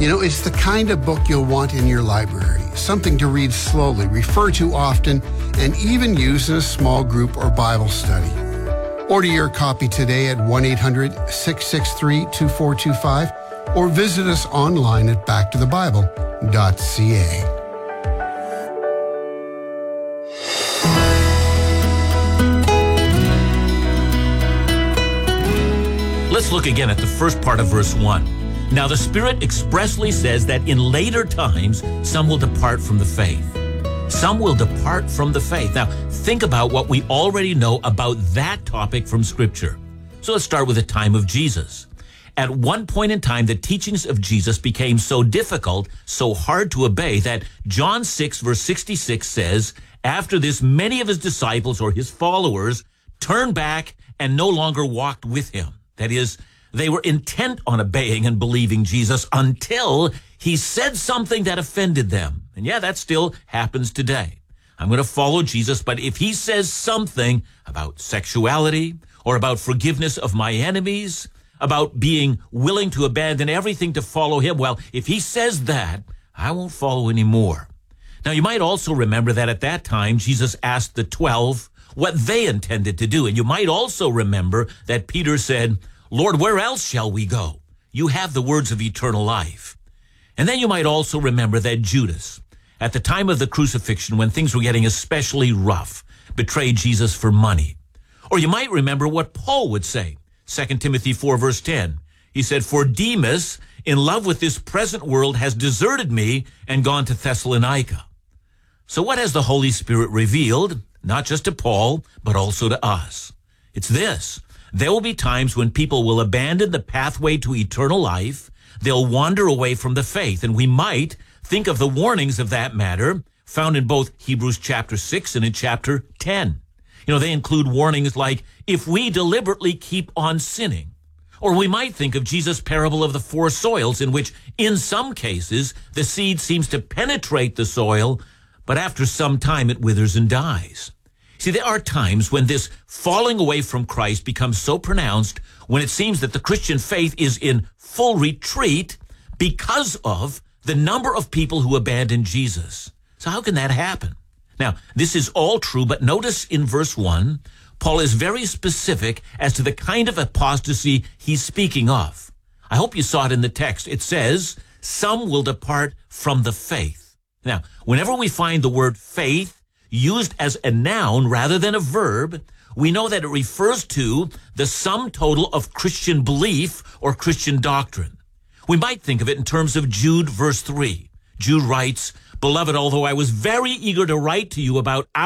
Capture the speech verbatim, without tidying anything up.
You know, it's the kind of book you'll want in your library, something to read slowly, refer to often, and even use in a small group or Bible study. Order your copy today at one eight hundred six six three two four two five or visit us online at back to the bible dot c a. Let's look again at the first part of verse one. Now the Spirit expressly says that in later times, some will depart from the faith. Some will depart from the faith. Now, think about what we already know about that topic from Scripture. So let's start with the time of Jesus. At one point in time, the teachings of Jesus became so difficult, so hard to obey, that John six, verse sixty-six says, after this, many of his disciples or his followers turned back and no longer walked with him. That is, they were intent on obeying and believing Jesus until he said something that offended them. And yeah, that still happens today. I'm going to follow Jesus, but if he says something about sexuality or about forgiveness of my enemies, about being willing to abandon everything to follow him, well, if he says that, I won't follow anymore. Now, you might also remember that at that time, Jesus asked the twelve what they intended to do. And you might also remember that Peter said, Lord, where else shall we go? You have the words of eternal life. And then you might also remember that Judas, at the time of the crucifixion, when things were getting especially rough, betrayed Jesus for money. Or you might remember what Paul would say, Second Timothy four, verse ten. He said, for Demas, in love with this present world, has deserted me and gone to Thessalonica. So what has the Holy Spirit revealed? Not just to Paul, but also to us. It's this. There will be times when people will abandon the pathway to eternal life. They'll wander away from the faith. And we might think of the warnings of that matter found in both Hebrews chapter six and in chapter ten. You know, they include warnings like, if we deliberately keep on sinning. Or we might think of Jesus' parable of the four soils, in which, in some cases, the seed seems to penetrate the soil, but after some time it withers and dies. See, there are times when this falling away from Christ becomes so pronounced, when it seems that the Christian faith is in full retreat because of the number of people who abandon Jesus. So how can that happen? Now, this is all true, but notice in verse one, Paul is very specific as to the kind of apostasy he's speaking of. I hope you saw it in the text. It says, some will depart from the faith. Now, whenever we find the word faith used as a noun rather than a verb, we know that it refers to the sum total of Christian belief or Christian doctrine. We might think of it in terms of Jude verse three. Jude writes, Beloved, although I was very eager to write to you about our